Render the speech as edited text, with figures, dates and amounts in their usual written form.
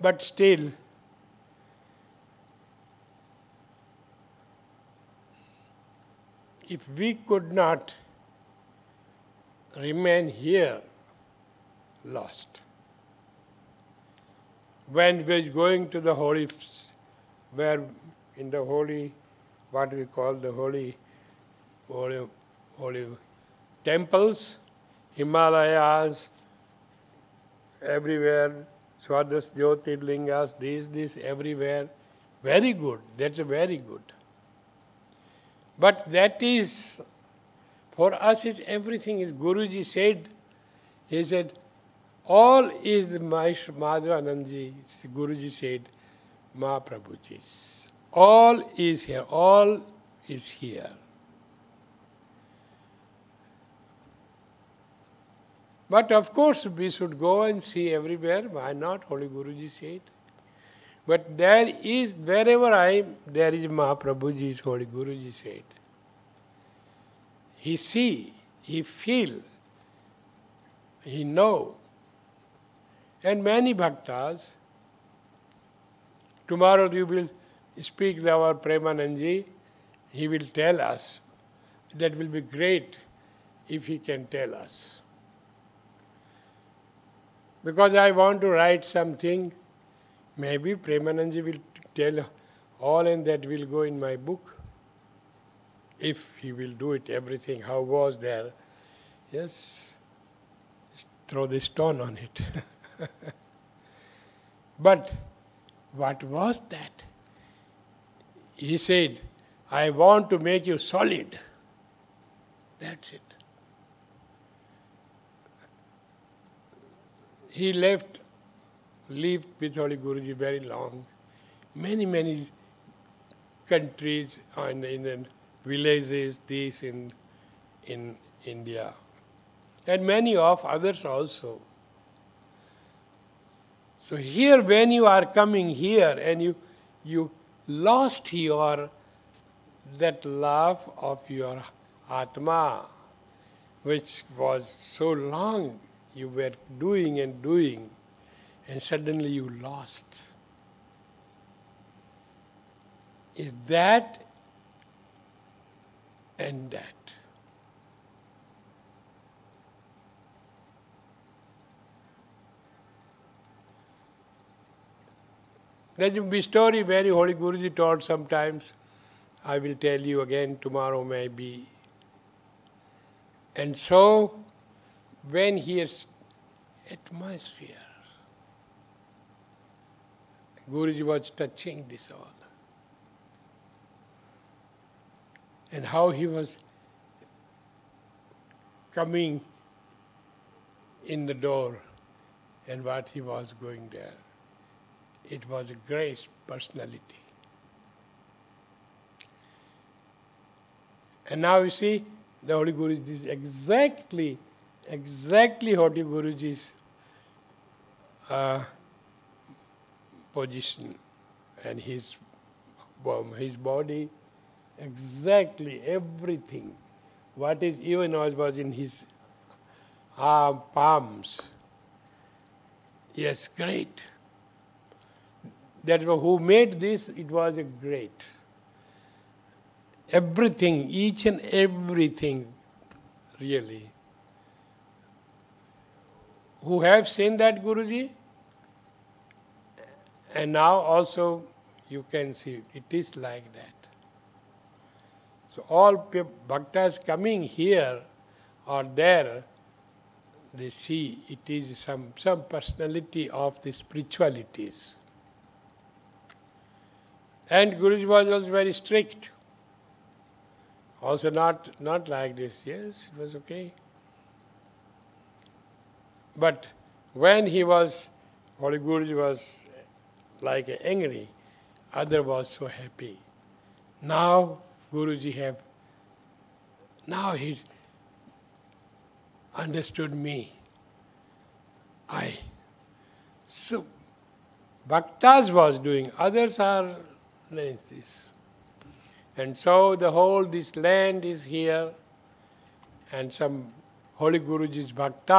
But still, if we could not remain here, lost. When we were going to the holy, where in the holy, what we call the holy temples, Himalayas, everywhere, Swadas Jyotirlingas, this, everywhere. Very good, that's a very good. But that is, for us is everything is, Guruji said, he said, all is the Madhavanandji, Guruji said, Mahaprabhuji's. All is here, all is here. But of course we should go and see everywhere, why not? Holy Guruji said. But there is, wherever I am, there is Mahaprabhuji's, Holy Guruji said. He see, he feel, he know. And many bhaktas, tomorrow you will speak our Premanandji, he will tell us. That will be great if he can tell us. Because I want to write something, maybe Premanandji will tell all and that will go in my book. If he will do it, everything, how was there, yes, throw the stone on it. But what was that? He said, I want to make you solid. That's it. He lived with Holy Guruji very long. Many countries and in villages, this in India. And many of others also. So here when you are coming here and you lost your that love of your Atma, which was so long you were doing, and suddenly you lost. Is that and that. There will be a story very Holy Guruji told sometimes. I will tell you again tomorrow maybe. And so, when he is atmosphere, Guruji was touching this all. And how he was coming in the door and what he was going there. It was a great personality. And now you see, the Holy Guruji is exactly Holy Guruji's position and his body, exactly everything. What is even was in his palms. Yes, great. That's who made this, it was a great. Everything, each and everything, really. Who have seen that Guruji? And now also you can see it is like that. So all bhaktas coming here or there, they see it is some personality of the spiritualities. And Guruji was also very strict. Also not like this. Yes, it was okay. But when Holy Guruji was like angry, other was so happy. Now Guruji he understood me. So bhaktas was doing, others are like this. And so this land is here, and some Holy Guruji's bhakta